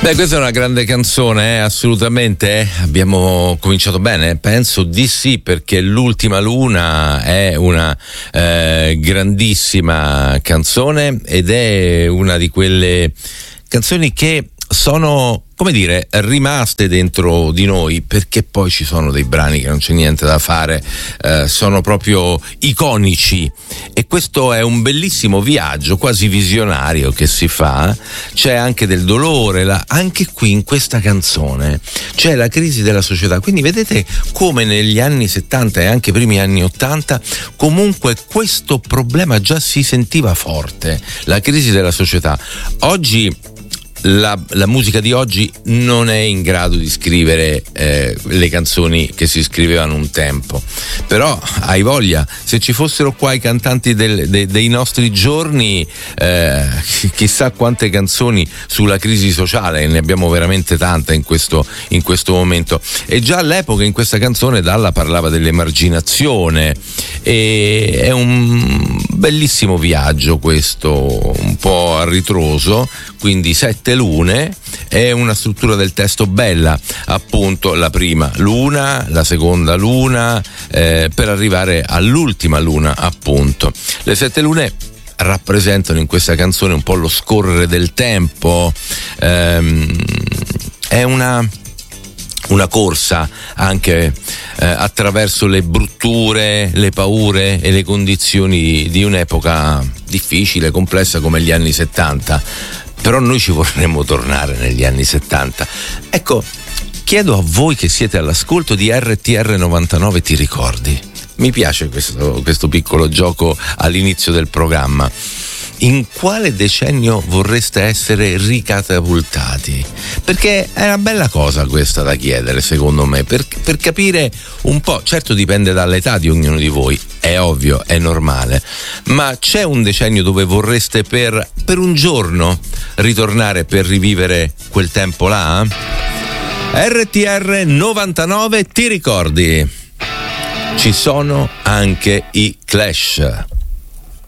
Beh, questa è una grande canzone, assolutamente. Abbiamo cominciato bene? Penso di sì, perché L'ultima luna è una grandissima canzone ed è una di quelle canzoni che sono, come dire, rimaste dentro di noi, perché poi ci sono dei brani che non c'è niente da fare, sono proprio iconici, e questo è un bellissimo viaggio quasi visionario che si fa. C'è anche del dolore, anche qui in questa canzone c'è la crisi della società, quindi vedete come negli anni 70 e anche primi anni 80 comunque questo problema già si sentiva forte, la crisi della società. Oggi la musica di oggi non è in grado di scrivere le canzoni che si scrivevano un tempo, però hai voglia, se ci fossero qua i cantanti dei nostri giorni, chissà quante canzoni sulla crisi sociale, ne abbiamo veramente tanta in questo momento. E già all'epoca in questa canzone Dalla parlava dell'emarginazione, e è un bellissimo viaggio questo, un po' a ritroso, quindi 7 lune, è una struttura del testo bella, appunto la prima luna, la seconda luna, per arrivare all'ultima luna, appunto. Le 7 lune rappresentano in questa canzone un po' lo scorrere del tempo, è una corsa anche attraverso le brutture, le paure e le condizioni di un'epoca difficile, complessa come gli anni 70. Però noi ci vorremmo tornare negli anni 70. Ecco, chiedo a voi che siete all'ascolto di RTR 99 Ti ricordi? Mi piace questo piccolo gioco all'inizio del programma. In quale decennio vorreste essere ricatapultati? Perché è una bella cosa questa da chiedere, secondo me, per capire un po'. Certo dipende dall'età di ognuno di voi, è ovvio, è normale, ma c'è un decennio dove vorreste per un giorno ritornare per rivivere quel tempo là? RTR 99 Ti ricordi? Ci sono anche i Clash.